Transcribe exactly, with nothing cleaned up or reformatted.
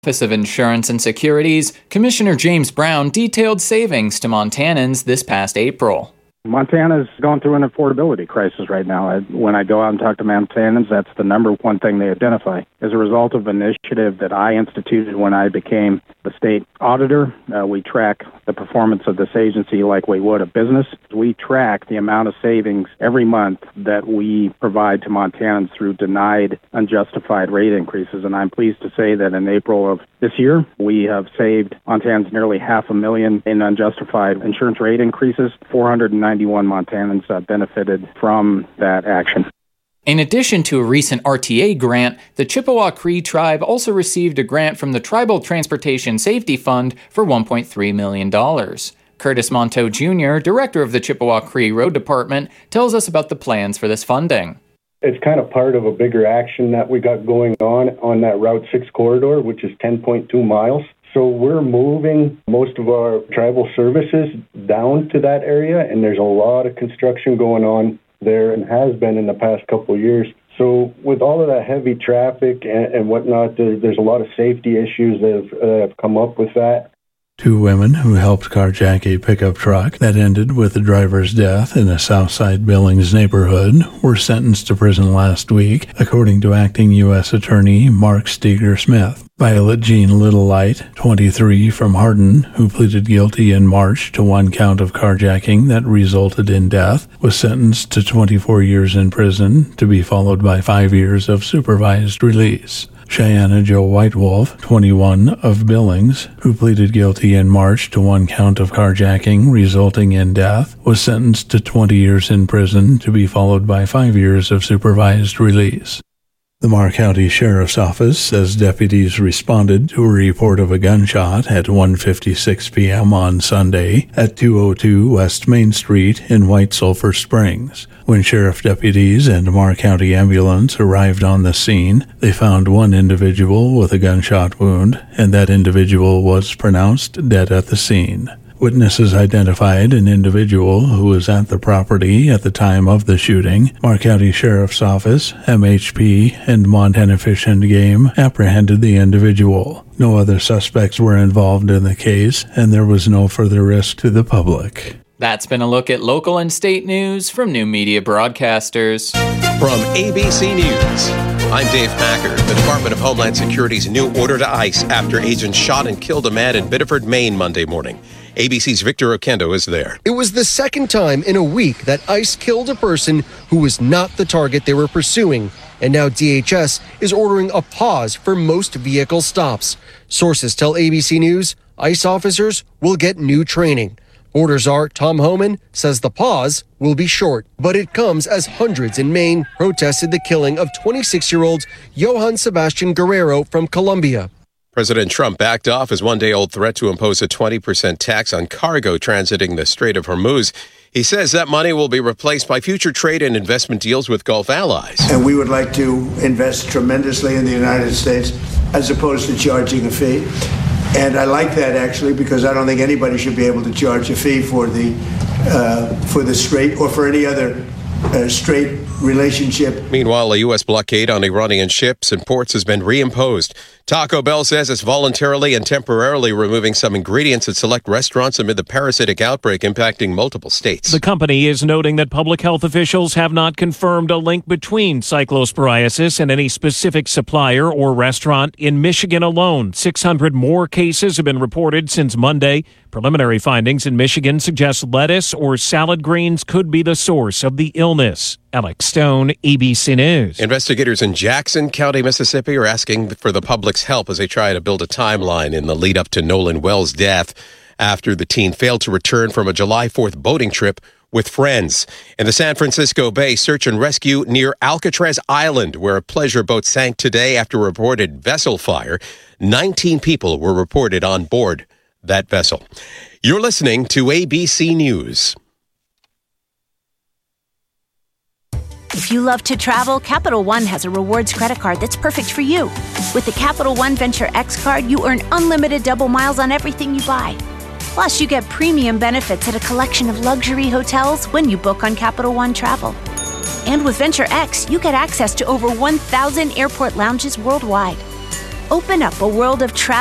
Office of Insurance and Securities, Commissioner James Brown detailed savings to Montanans this past April. Montana's going through an affordability crisis right now. I, when I go out and talk to Montanans, that's the number one thing they identify. As a result of an initiative that I instituted when I became the state auditor, uh, we track the performance of this agency like we would a business. We track the amount of savings every month that we provide to Montanans through denied unjustified rate increases. And I'm pleased to say that in April of this year, we have saved Montanans nearly half a million in unjustified insurance rate increases. four hundred ninety-one Montanans uh, benefited from that action. In addition to a recent R T A grant, the Chippewa Cree Tribe also received a grant from the Tribal Transportation Safety Fund for one point three million dollars. Curtis Monteau Junior, director of the Chippewa Cree Road Department, tells us about the plans for this funding. It's kind of part of a bigger action that we got going on on that Route six corridor, which is ten point two miles. So we're moving most of our tribal services down to that area, and there's a lot of construction going on there and has been in the past couple of years. So with all of that heavy traffic and, and whatnot, there, there's a lot of safety issues that have, uh, have come up with that. Two women who helped carjack a pickup truck that ended with the driver's death in a Southside Billings neighborhood were sentenced to prison last week, according to Acting U S Attorney Mark Steger-Smith. Violet Jean Littlelight, twenty-three, from Hardin, who pleaded guilty in March to one count of carjacking that resulted in death, was sentenced to twenty-four years in prison, to be followed by five years of supervised release. Cheyenne Joe Whitewolf, twenty-one, of Billings, who pleaded guilty in March to one count of carjacking resulting in death, was sentenced to twenty years in prison, to be followed by five years of supervised release. The Marr County Sheriff's Office says deputies responded to a report of a gunshot at one fifty-six p.m. on Sunday at two oh two West Main Street in White Sulphur Springs. When sheriff deputies and Marr County Ambulance arrived on the scene, they found one individual with a gunshot wound, and that individual was pronounced dead at the scene. Witnesses identified an individual who was at the property at the time of the shooting. Marr County Sheriff's Office, M H P, and Montana Fish and Game apprehended the individual. No other suspects were involved in the case, and there was no further risk to the public. That's been a look at local and state news from New Media Broadcasters. From A B C News, I'm Dave Packer. The Department of Homeland Security's new order to ICE after agents shot and killed a man in Biddeford, Maine Monday morning. A B C's Victor Oquendo is there. It was the second time in a week that ICE killed a person who was not the target they were pursuing. And now D H S is ordering a pause for most vehicle stops. Sources tell A B C News ICE officers will get new training. Border Czar Tom Homan says the pause will be short, but it comes as hundreds in Maine protested the killing of twenty-six-year-old Johann Sebastian Guerrero from Colombia. President Trump backed off his one-day-old threat to impose a twenty percent tax on cargo transiting the Strait of Hormuz. He says that money will be replaced by future trade and investment deals with Gulf allies. And we would like to invest tremendously in the United States as opposed to charging a fee. And I like that, actually, because I don't think anybody should be able to charge a fee for the uh, for the Strait or for any other uh, Strait relationship. Meanwhile, a U S blockade on Iranian ships and ports has been reimposed. Taco Bell says it's voluntarily and temporarily removing some ingredients at select restaurants amid the parasitic outbreak impacting multiple states. The company is noting that public health officials have not confirmed a link between cyclosporiasis and any specific supplier or restaurant. In Michigan alone, six hundred more cases have been reported since Monday. Preliminary findings in Michigan suggest lettuce or salad greens could be the source of the illness. Alex Stone, A B C News. Investigators in Jackson County, Mississippi are asking for the public's help as they try to build a timeline in the lead up to Nolan Wells' death after the teen failed to return from a July fourth boating trip with friends. In the San Francisco Bay, search and rescue near Alcatraz Island, where a pleasure boat sank today after a reported vessel fire. nineteen people were reported on board that vessel. You're listening to A B C News. If you love to travel, Capital One has a rewards credit card that's perfect for you. With the Capital One Venture X card, you earn unlimited double miles on everything you buy. Plus, you get premium benefits at a collection of luxury hotels when you book on Capital One Travel. And with Venture X, you get access to over one thousand airport lounges worldwide. Open up a world of travel